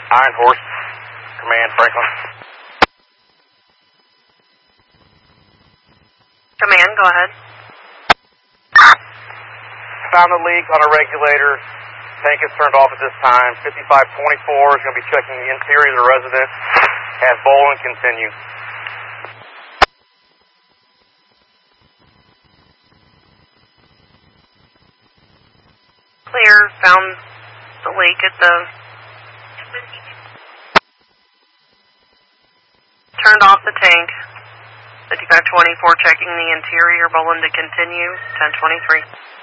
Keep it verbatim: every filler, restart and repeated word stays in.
Iron Horse, Command Franklin. Command, go ahead. Found a leak on a regulator. Tank is turned off at this time. fifty-five twenty-four is going to be checking the interior of the residence. Have Bolin continue. Clear, found the leak at the... Turned off the tank. fifty-five twenty-four checking the interior. Bolin to continue. ten twenty-three.